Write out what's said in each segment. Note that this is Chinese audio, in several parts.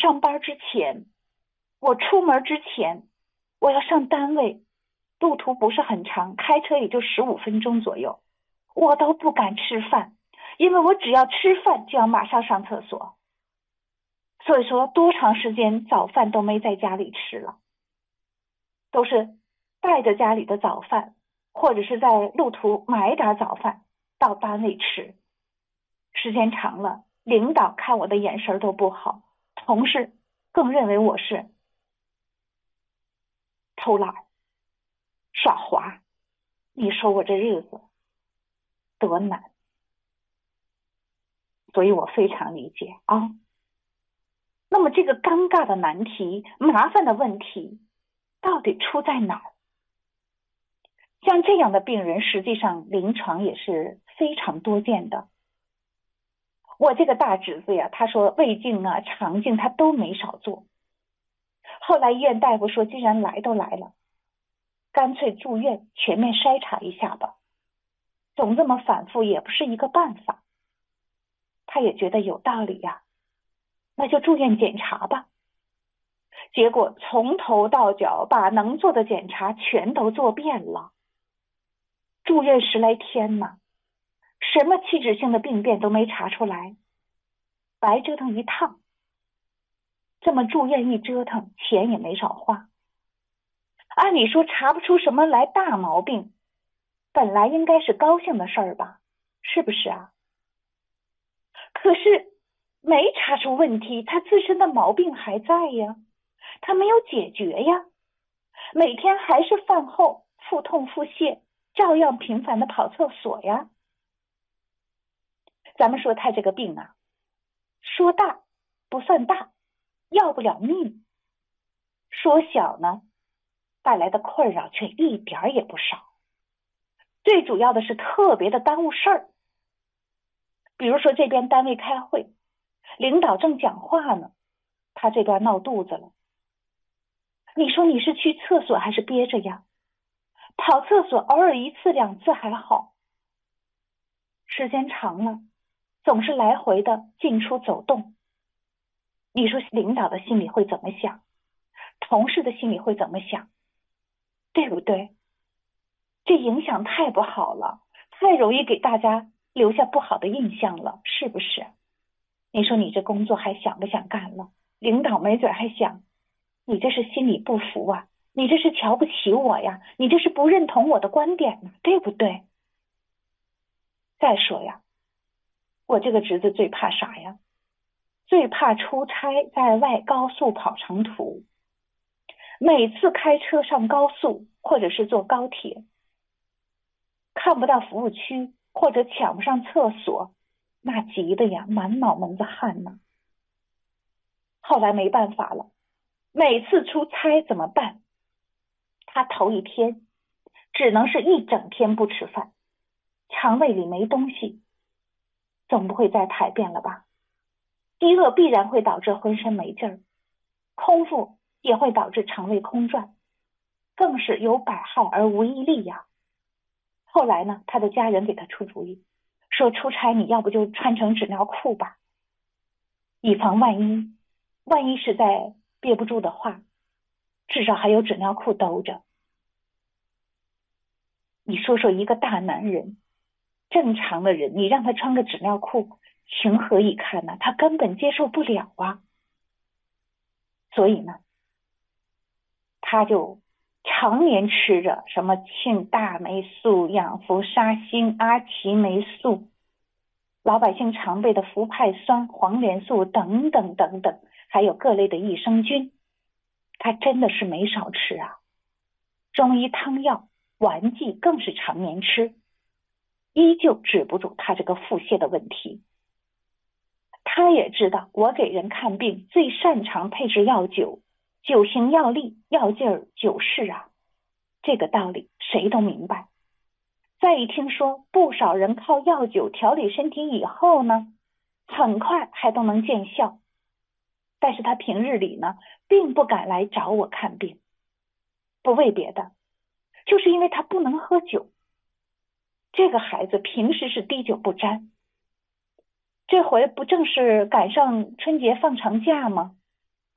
上班之前，我出门之前，我要上单位，路途不是很长，开车也就15分钟左右，我都不敢吃饭，因为我只要吃饭就要马上上厕所。所以说多长时间早饭都没在家里吃了，都是带着家里的早饭，或者是在路途买点早饭到单位吃。时间长了，领导看我的眼神都不好，同事更认为我是偷懒耍滑。你说我这日子多难，所以我非常理解啊。那么这个尴尬的难题，麻烦的问题到底出在哪儿？像这样的病人实际上临床也是非常多见的。我这个大侄子呀，他说胃镜啊肠镜他都没少做，后来医院大夫说既然来都来了，干脆住院全面筛查一下吧，总这么反复也不是一个办法。他也觉得有道理呀，那就住院检查吧。结果从头到脚把能做的检查全都做遍了，住院10来天呢，什么器质性的病变都没查出来，白折腾一趟。这么住院一折腾，钱也没少花。按理说查不出什么来大毛病，本来应该是高兴的事儿吧，是不是啊？可是没查出问题，他自身的毛病还在呀，他没有解决呀，每天还是饭后腹痛腹泻，照样频繁的跑厕所呀。咱们说他这个病啊，说大不算大，要不了命；说小呢，带来的困扰却一点也不少。最主要的是特别的耽误事儿。比如说这边单位开会，领导正讲话呢，他这边闹肚子了。你说你是去厕所还是憋着呀？跑厕所偶尔1次2次还好，时间长了，总是来回的进出走动。你说领导的心里会怎么想？同事的心里会怎么想？对不对？这影响太不好了，太容易给大家留下不好的印象了，是不是？你说你这工作还想不想干了？领导没准还想，你这是心里不服啊，你这是瞧不起我呀，你这是不认同我的观点呢，对不对？再说呀，我这个侄子最怕啥呀？最怕出差在外高速跑长途，每次开车上高速或者是坐高铁，看不到服务区或者抢不上厕所，那急的呀满脑门子汗呢。后来没办法了，每次出差怎么办？他头一天只能是一整天不吃饭，肠胃里没东西，总不会再排便了吧？饥饿必然会导致浑身没劲儿，空腹也会导致肠胃空转，更是有百害而无一利呀。后来呢，他的家人给他出主意，说出差你要不就穿成纸尿裤吧，以防万一实在憋不住的话，至少还有纸尿裤兜着。你说说一个大男人，正常的人，你让他穿个纸尿裤，情何以堪呢？他根本接受不了啊。所以呢，他就常年吃着什么庆大霉素、氧氟沙星、阿奇霉素，老百姓常备的氟派酸、黄连素等等等等，还有各类的益生菌，他真的是没少吃啊。中医汤药、丸剂更是常年吃，依旧治不住他这个腹泻的问题。他也知道我给人看病最擅长配置药酒，酒行药力，药劲儿酒势啊，这个道理谁都明白。再一听说不少人靠药酒调理身体以后呢，很快还都能见效，但是他平日里呢，并不敢来找我看病，不为别的，就是因为他不能喝酒。这个孩子平时是滴酒不沾，这回不正是赶上春节放长假吗？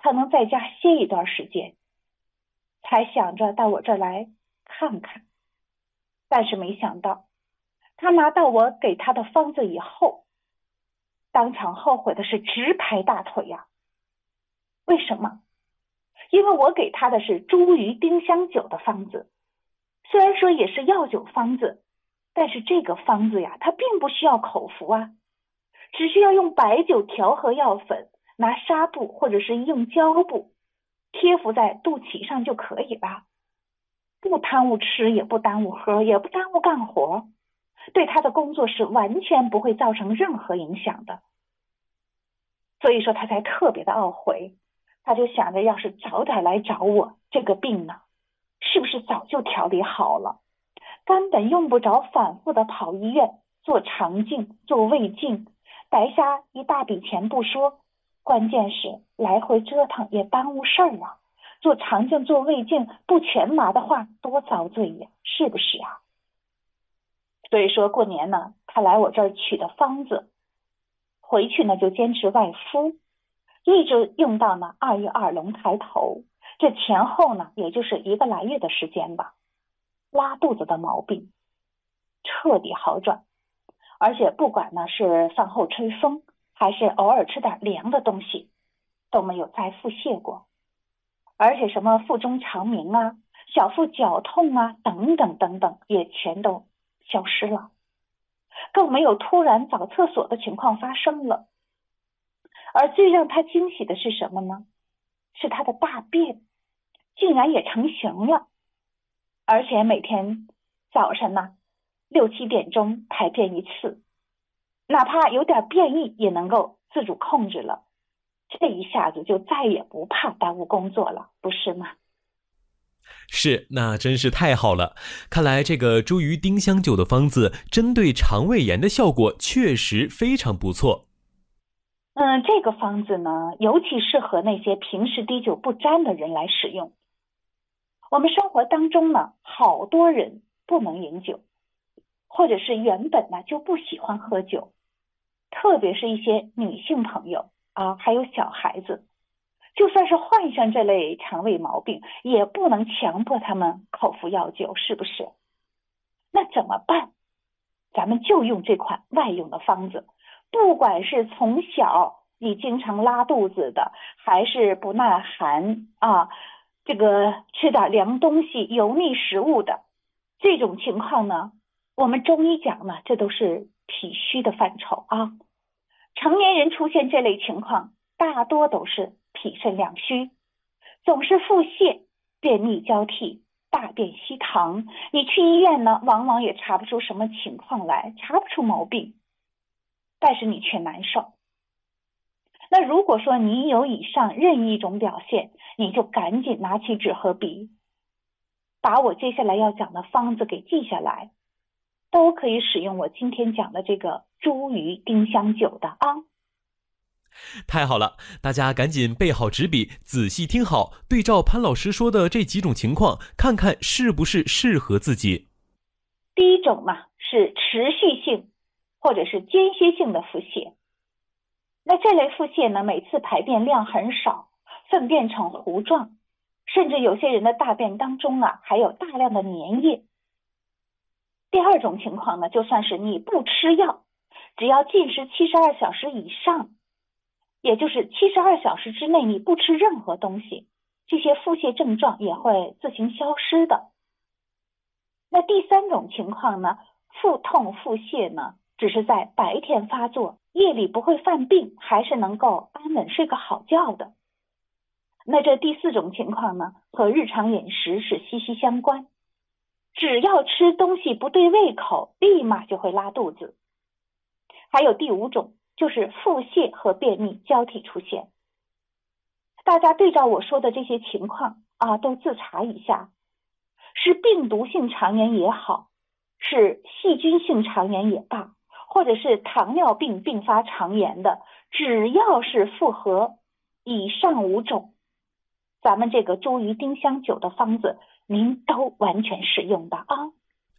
他能在家歇一段时间，才想着到我这儿来看看。但是没想到，他拿到我给他的方子以后，当场后悔的是直拍大腿呀。为什么？因为我给他的是茱萸丁香酒的方子，虽然说也是药酒方子，但是这个方子呀，它并不需要口服啊，只需要用白酒调和药粉，拿纱布或者是用胶布贴敷在肚脐上就可以了，不耽误吃，也不耽误喝，也不耽误干活，对他的工作是完全不会造成任何影响的。所以说他才特别的懊悔，他就想着要是早点来找我，这个病呢，是不是早就调理好了，根本用不着反复的跑医院做肠镜、做胃镜，白瞎一大笔钱不说，关键是来回折腾也耽误事儿啊。做肠镜、做胃镜不全麻的话，多遭罪呀，是不是啊？所以说过年呢，他来我这儿取的方子，回去呢就坚持外敷，一直用到呢2月2龙抬头，这前后呢也就是1个来月的时间吧。拉肚子的毛病彻底好转，而且不管呢是饭后吹风，还是偶尔吃点凉的东西，都没有再腹泻过。而且什么腹中肠鸣啊、小腹绞痛啊等等等等，也全都消失了，更没有突然找厕所的情况发生了。而最让他惊喜的是什么呢？是他的大便竟然也成型了，而且每天早晨呢6、7点钟排便一次，哪怕有点变异也能够自主控制了。这一下子就再也不怕耽误工作了，不是吗？ 是，那真是太好了。看来这个茱萸丁香酒的方子针对肠胃炎的效果确实非常不错。 这个方子呢，尤其适合那些平时滴酒不沾的人来使用。我们生活当中呢，好多人不能饮酒，或者是原本呢就不喜欢喝酒，特别是一些女性朋友啊，还有小孩子，就算是患上这类肠胃毛病，也不能强迫他们口服药酒，是不是？那怎么办？咱们就用这款外用的方子，不管是从小你经常拉肚子的，还是不耐寒啊，这个吃点凉东西、油腻食物的这种情况呢，我们中医讲呢，这都是脾虚的范畴啊。成年人出现这类情况，大多都是脾肾两虚，总是腹泻、便秘交替、大便稀溏。你去医院呢，往往也查不出什么情况来，查不出毛病，但是你却难受。那如果说你有以上任意一种表现，你就赶紧拿起纸和笔，把我接下来要讲的方子给记下来，都可以使用我今天讲的这个茱萸丁香酒的啊。 太好了，大家赶紧备好纸笔，仔细听好，对照潘老师说的这几种情况，看看是不是适合自己。 第一种呢是持续性或者是间歇性的腹泻。那这类腹泻呢，每次排便量很少，粪便呈糊状，甚至有些人的大便当中啊还有大量的粘液。第二种情况呢，就算是你不吃药，只要禁食72小时以上，也就是72小时之内你不吃任何东西，这些腹泻症状也会自行消失的。那第三种情况呢，腹痛腹泻呢，只是在白天发作，夜里不会犯病，还是能够安稳睡个好觉的。那这第四种情况呢，和日常饮食是息息相关，只要吃东西不对胃口，立马就会拉肚子。还有第五种，就是腹泻和便秘交替出现。大家对照我说的这些情况啊，都自查一下，是病毒性肠炎也好，是细菌性肠炎也罢，或者是糖尿病并发肠炎的，只要是符合以上5种，咱们这个茱萸丁香酒的方子您都完全适用的啊。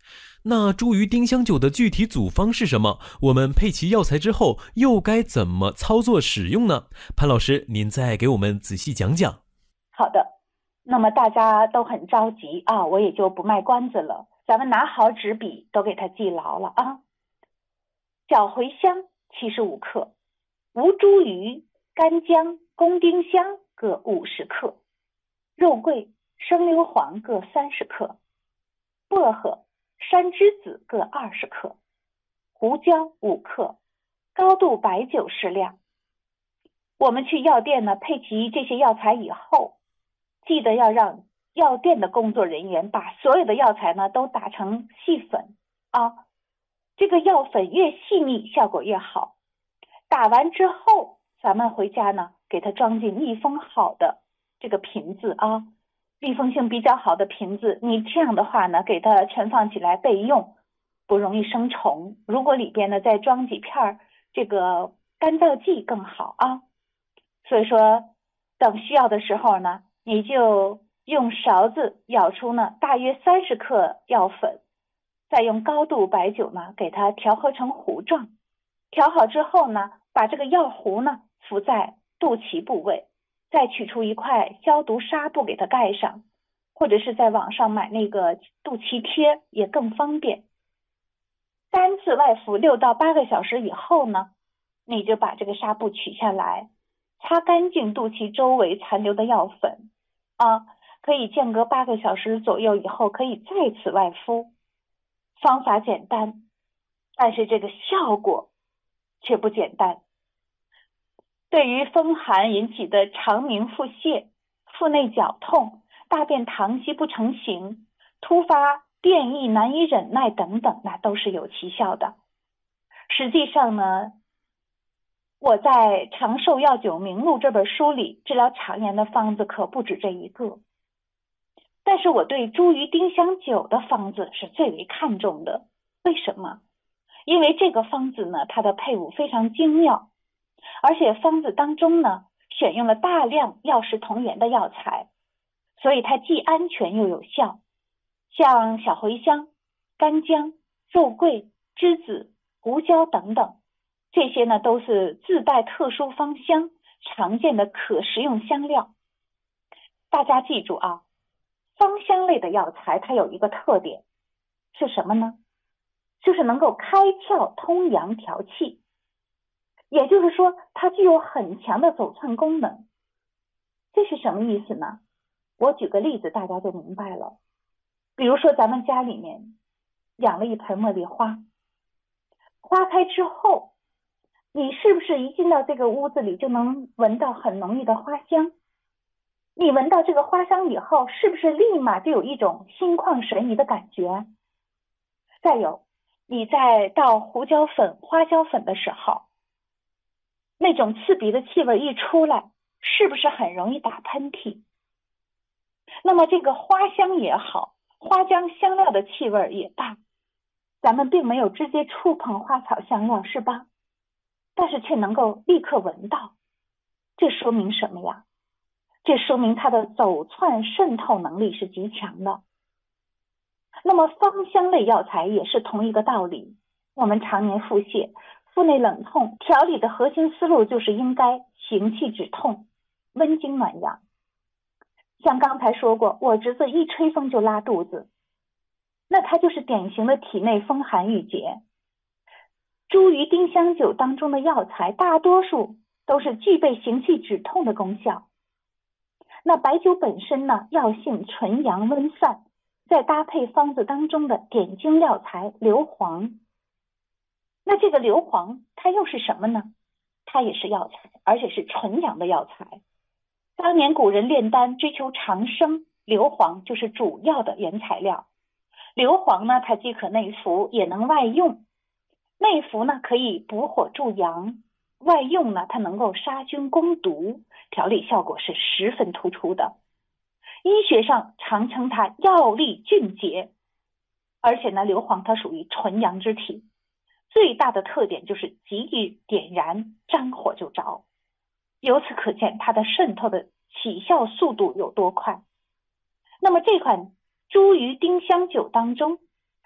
那茱萸丁香酒的具体组方是什么？我们配齐药材之后，又该怎么操作使用呢？潘老师，您再给我们仔细讲讲。 好的，那么大家都很着急啊，我也就不卖关子了，咱们拿好纸笔都给它记牢了啊。小茴香75克，吴茱萸、干姜、公丁香各50克，肉桂、生硫磺各30克，薄荷、山栀子各20克，胡椒5克，高度白酒适量。我们去药店呢，配齐这些药材以后，记得要让药店的工作人员把所有的药材呢都打成细粉啊，这个药粉越细腻效果越好。打完之后，咱们回家呢给它装进密封好的这个瓶子啊，密封性比较好的瓶子，你这样的话呢给它存放起来备用，不容易生虫。如果里边呢再装几片这个干燥剂更好啊。所以说等需要的时候呢，你就用勺子舀出呢大约30克药粉，再用高度白酒呢给它调和成糊状。调好之后呢，把这个药糊呢敷在肚脐部位，再取出一块消毒纱布给它盖上，或者是在网上买那个肚脐贴也更方便。单次外敷6到8个小时以后呢，你就把这个纱布取下来，擦干净肚脐周围残留的药粉啊，可以间隔8个小时左右以后可以再次外敷。方法简单，但是这个效果却不简单。对于风寒引起的肠鸣腹泻、腹内绞痛、大便溏稀不成形、突发便意难以忍耐等等，那都是有奇效的。实际上呢，我在《长寿药酒名录》这本书里，治疗肠炎的方子可不止这一个。但是我对茱萸丁香酒的方子是最为看重的。为什么？因为这个方子呢，它的配伍非常精妙，而且方子当中呢，选用了大量药食同源的药材，所以它既安全又有效。像小茴香、干姜、肉桂、栀子、胡椒等等，这些呢都是自带特殊芳香、常见的可食用香料。大家记住啊，芳香类的药材它有一个特点是什么呢？就是能够开窍通阳调气，也就是说它具有很强的走窜功能。这是什么意思呢？我举个例子大家就明白了。比如说咱们家里面养了一盆茉莉花，花开之后，你是不是一进到这个屋子里就能闻到很浓郁的花香？你闻到这个花香以后，是不是立马就有一种心旷神怡的感觉？再有，你在倒胡椒粉、花椒粉的时候，那种刺鼻的气味一出来，是不是很容易打喷嚏？那么这个花香也好，花椒香料的气味也大，咱们并没有直接触碰花草香料，是吧？但是却能够立刻闻到，这说明什么呀？这说明它的走窜渗透能力是极强的。那么芳香类药材也是同一个道理。我们常年腹泻、腹内冷痛，调理的核心思路就是应该行气止痛、温经暖阳。像刚才说过，我侄子一吹风就拉肚子，那他就是典型的体内风寒郁结。茱萸丁香酒当中的药材大多数都是具备行气止痛的功效。那白酒本身呢，药性纯阳温散，再搭配方子当中的点睛药材硫磺。那这个硫磺它又是什么呢？它也是药材，而且是纯阳的药材。当年古人炼丹追求长生，硫磺就是主要的原材料。硫磺呢，它既可内服也能外用。内服呢可以补火助阳，外用呢它能够杀菌攻毒，调理效果是十分突出的。医学上常称它药力俊杰，而且呢硫磺它属于纯阳之体，最大的特点就是急于点燃，沾火就着。由此可见它的渗透的起效速度有多快。那么这款茱萸丁香酒当中，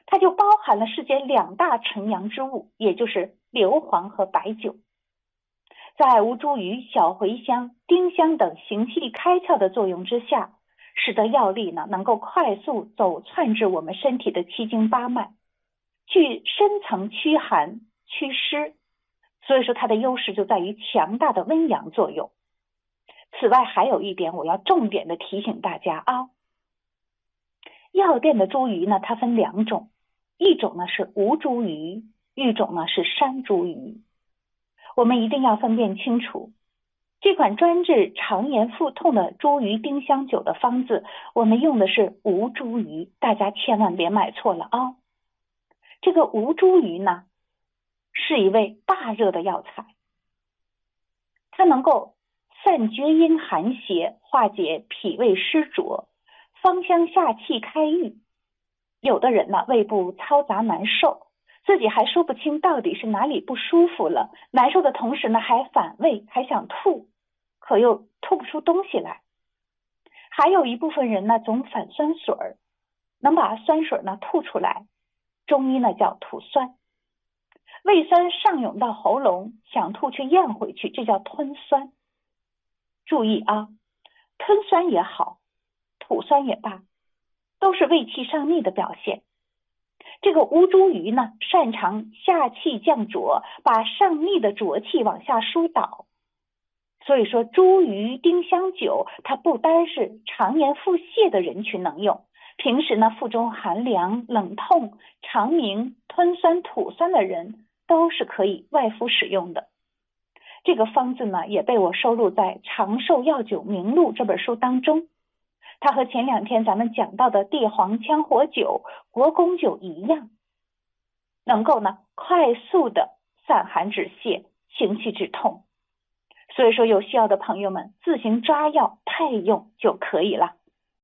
它就包含了世间2大纯阳之物，也就是硫磺和白酒。在吴茱萸、小茴香、丁香等行气开窍的作用之下，使得药力呢能够快速走窜至我们身体的7经8脉，去深层驱寒祛湿。所以说它的优势就在于强大的温阳作用。此外还有一点我要重点的提醒大家啊，药店的茱萸呢它分2种，一种呢是吴茱萸，一种呢是山茱萸。我们一定要分辨清楚，这款专治肠炎腹痛的茱萸丁香酒的方子，我们用的是吴茱萸，大家千万别买错了啊。这个吴茱萸呢是一味大热的药材，它能够散厥阴寒邪，化解脾胃湿浊，芳香下气开郁。有的人呢胃部嘈杂难受，自己还说不清到底是哪里不舒服了，难受的同时呢还反胃，还想吐，可又吐不出东西来。还有一部分人呢总反酸水儿，能把酸水呢吐出来，中医呢叫吐酸。胃酸上涌到喉咙，想吐却咽回去，这叫吞酸。注意啊，吞酸也好，吐酸也罢，都是胃气上逆的表现。这个吴茱萸呢擅长下气降浊，把上逆的浊气往下疏导。所以说茱萸丁香酒它不单是肠炎腹泻的人群能用，平时呢腹中寒凉冷痛肠鸣吞酸吐酸的人都是可以外敷使用的。这个方子呢也被我收录在《长寿药酒名录》这本书当中。它和前2天咱们讲到的地黄羌活酒、国公酒一样，能够呢快速的散寒止泻、行气止痛。所以说有需要的朋友们自行抓药配用就可以了。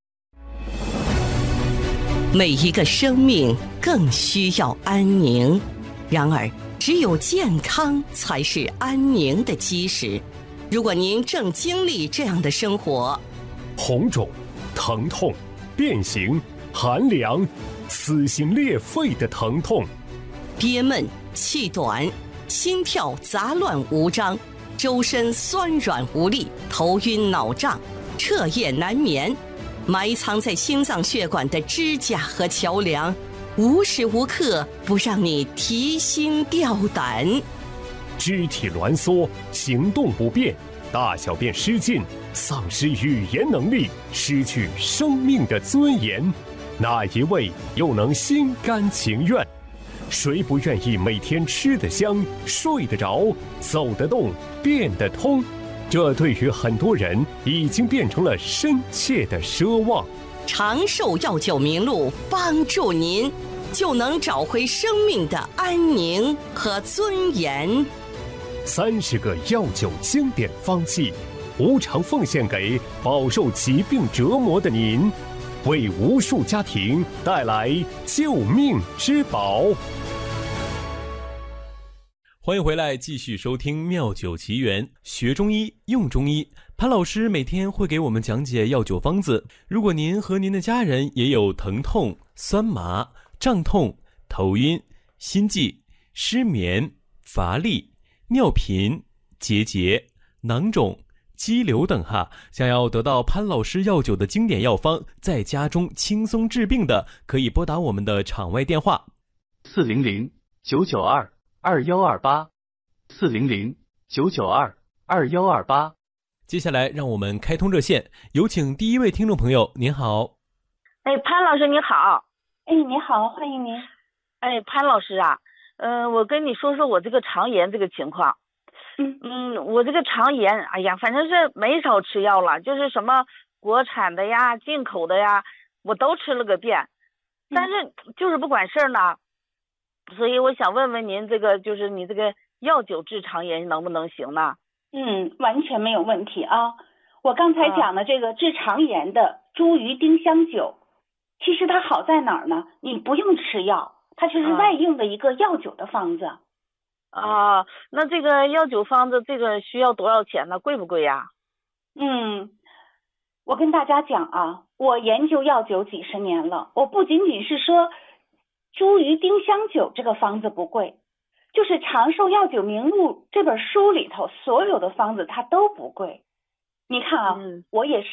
每一个生命更需要安宁，然而只有健康才是安宁的基石。如果您正经历这样的生活， 红肿、疼痛、变形、寒凉、撕心裂肺的疼痛， 憋闷、气短、心跳杂乱无章，周身酸软无力，头晕脑胀，彻夜难眠，埋藏在心脏血管的支架和桥梁，无时无刻不让你提心吊胆。 肢体挛缩，行动不便，大小便失禁，丧失语言能力，失去生命的尊严，哪一位又能心甘情愿？谁不愿意每天吃得香、睡得着、走得动、变得通？这对于很多人已经变成了深切的奢望。 长寿药酒名录帮助您，就能找回生命的安宁和尊严。 30个药酒经典方剂，无偿奉献给饱受疾病折磨的您，为无数家庭带来救命之宝。 欢迎回来，继续收听《妙酒奇缘》，学中医，用中医。潘老师每天会给我们讲解药酒方子。如果您和您的家人也有疼痛、酸麻、胀痛、头晕、心悸、失眠、乏力、尿频、结节、囊肿、肌瘤等想要得到潘老师药酒的经典药方，在家中轻松治病的，可以拨打我们的场外电话 400-992-2128，400-992-2128。 接下来让我们开通热线，有请第一位听众朋友。您好。 潘老师你好。 你好，欢迎您。 潘老师啊，我跟你说说我这个肠炎这个情况。我这个肠炎，哎呀，反正是没少吃药了，就是什么国产的呀、进口的呀，我都吃了个遍，但是就是不管事儿呢。所以我想问问您，这个就是你这个药酒治肠炎能不能行呢？ 完全没有问题啊。我刚才讲的这个治肠炎的茱萸丁香酒，其实它好在哪儿呢？你不用吃药，它就是外用的一个药酒的方子。 那这个药酒方子这个需要多少钱呢？贵不贵呀？ 我跟大家讲啊，我研究药酒几十年了，我不仅仅是说茱萸丁香酒这个方子不贵，就是《长寿药酒名录》这本书里头所有的方子它都不贵。你看啊，我也是